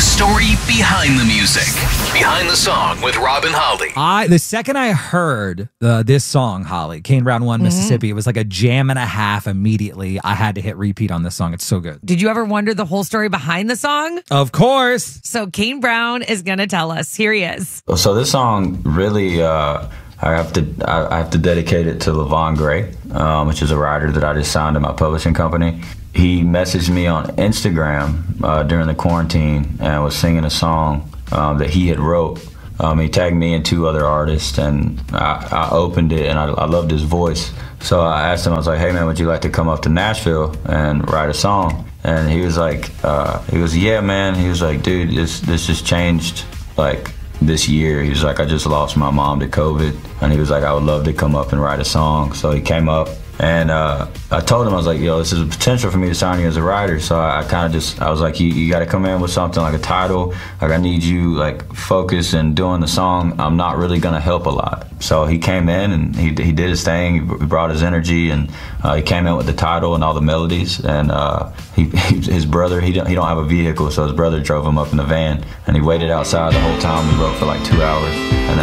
story behind the music. Behind the song with Rob and Holly. The second I heard this song, Holly, Kane Brown 1, Mississippi, it was like a jam and a half immediately. I had to hit repeat on this song. It's so good. Did you ever wonder the whole story behind the song? Of course. So Kane Brown is going to tell us. Here he is. So this song really, I have to dedicate it to Levon Gray, which is a writer that I just signed to my publishing company. He messaged me on Instagram during the quarantine and was singing a song that he had wrote. He tagged me and two other artists, and I opened it, and I loved his voice. So I asked him, I was like, hey man, would you like to come up to Nashville and write a song? And he was like, yeah man. He was like, dude, this just changed like this year. He was like, I just lost my mom to COVID, and he was like, I would love to come up and write a song. So he came up, and I told him, I was like, yo, this is a potential for me to sign you as a writer. So I kind of I was like, you got to come in with something like a title. Like, I need you like focused and doing the song. I'm not really going to help a lot. So he came in and he did his thing. He brought his energy, and he came in with the title and all the melodies. And his brother, he don't have a vehicle, so his brother drove him up in the van, and he waited outside the whole time. We wrote for like 2 hours. And